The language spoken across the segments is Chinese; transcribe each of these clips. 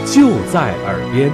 就在耳边。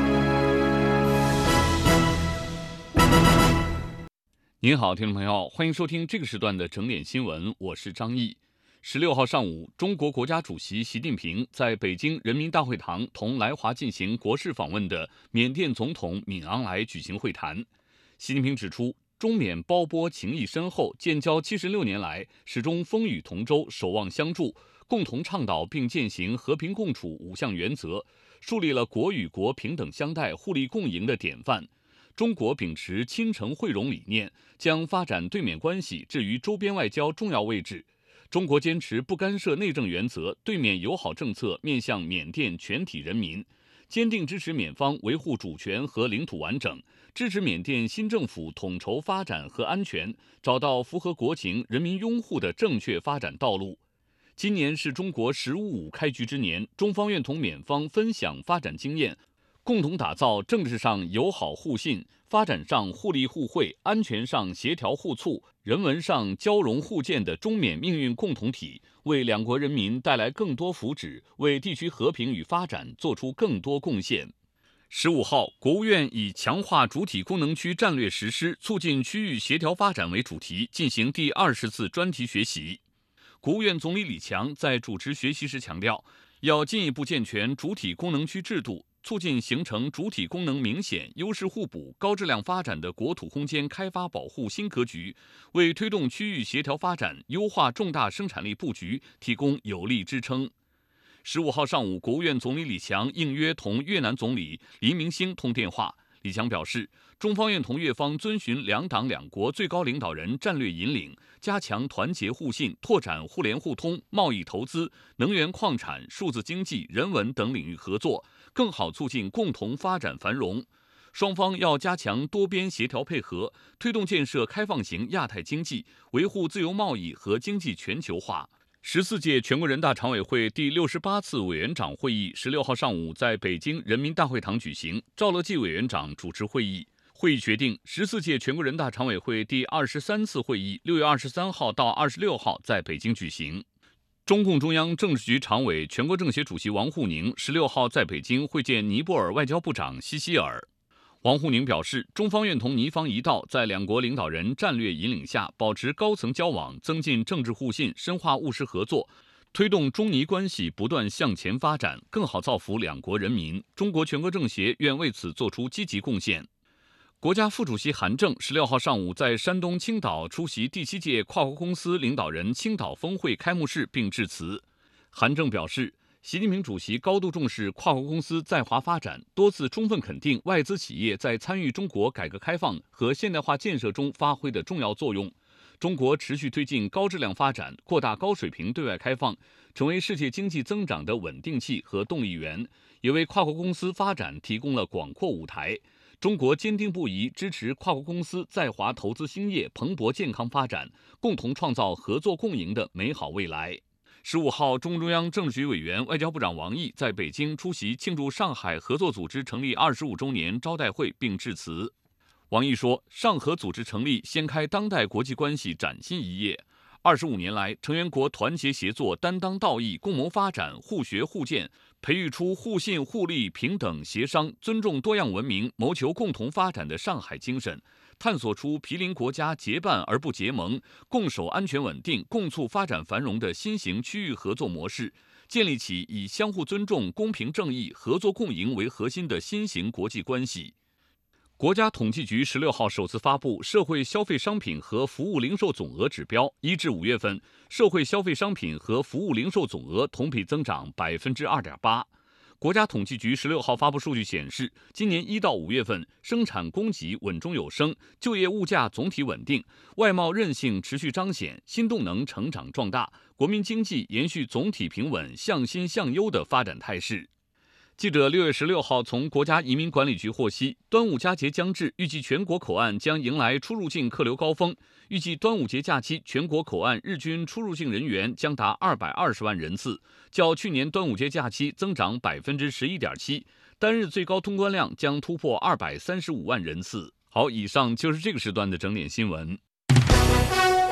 您好，听众朋友，欢迎收听这个时段的整点新闻，我是张毅。16号上午，中国国家主席习近平在北京人民大会堂同来华进行国事访问的缅甸总统敏昂莱举行会谈。习近平指出，中缅胞波情谊深厚，建交76年来始终风雨同舟，守望相助，共同倡导并践行和平共处5项原则，树立了国与国平等相待、互利共赢的典范。中国秉持亲诚惠容理念，将发展对缅关系置于周边外交重要位置。中国坚持不干涉内政原则，对缅友好政策面向缅甸全体人民，坚定支持缅方维护主权和领土完整，支持缅甸新政府统筹发展和安全，找到符合国情、人民拥护的正确发展道路。今年是中国“15+5”开局之年，中方愿同缅方分享发展经验，共同打造政治上友好互信、发展上互利互惠、安全上协调互促、人文上交融互鉴的中缅命运共同体，为两国人民带来更多福祉，为地区和平与发展做出更多贡献。15号，国务院以强化主体功能区战略实施，促进区域协调发展为主题，进行第20次专题学习。国务院总理李强在主持学习时强调，要进一步健全主体功能区制度，促进形成主体功能明显、优势互补、高质量发展的国土空间开发保护新格局，为推动区域协调发展、优化重大生产力布局提供有力支撑。15号上午，国务院总理李强应约同越南总理黎明星通电话。李强表示，中方愿同越方遵循两党两国最高领导人战略引领，加强团结互信，拓展互联互通、贸易投资、能源矿产、数字经济、人文等领域合作，更好促进共同发展繁荣。双方要加强多边协调配合，推动建设开放型亚太经济，维护自由贸易和经济全球化。14届全国人大常委会第68次委员长会议16号上午在北京人民大会堂举行，赵乐际委员长主持会议。会议决定，14届全国人大常委会第23次会议6月23号到26号在北京举行。中共中央政治局常委、全国政协主席王沪宁16号在北京会见尼泊尔外交部长西希尔。王沪宁表示，中方愿同尼方一道，在两国领导人战略引领下，保持高层交往，增进政治互信，深化务实合作，推动中尼关系不断向前发展，更好造福两国人民。中国全国政协愿为此做出积极贡献。国家副主席韩正16号上午在山东青岛出席第7届跨国公司领导人青岛峰会开幕式并致辞。韩正表示，习近平主席高度重视跨国公司在华发展，多次充分肯定外资企业在参与中国改革开放和现代化建设中发挥的重要作用。中国持续推进高质量发展，扩大高水平对外开放，成为世界经济增长的稳定器和动力源，也为跨国公司发展提供了广阔舞台。中国坚定不移支持跨国公司在华投资兴业蓬勃健康发展，共同创造合作共赢的美好未来。15号，中共中央政治局委员、外交部长王毅在北京出席庆祝上海合作组织成立25周年招待会并致辞。王毅说，上合组织成立掀开当代国际关系崭新一页。25年来，成员国团结协作、担当道义、共谋发展、互学互鉴，培育出互信互利、平等协商、尊重多样文明、谋求共同发展的上海精神，探索出毗邻国家结伴而不结盟、共守安全稳定、共促发展繁荣的新型区域合作模式，建立起以相互尊重、公平正义、合作共赢为核心的新型国际关系。国家统计局16号首次发布社会消费商品和服务零售总额指标，1至5月份，社会消费商品和服务零售总额同比增长2.8%。国家统计局16号发布数据显示，今年1到5月份，生产供给稳中有升，就业物价总体稳定，外贸韧性持续彰显，新动能成长壮大，国民经济延续总体平稳、向新向优的发展态势。记者6月16号从国家移民管理局获悉，端午佳节将至，预计全国口岸将迎来出入境客流高峰。预计端午节假期全国口岸日均出入境人员将达220万人次，较去年端午节假期增长11.7%，单日最高通关量将突破235万人次。好，以上就是这个时段的整点新闻。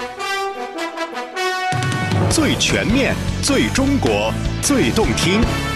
最全面、最中国、最动听，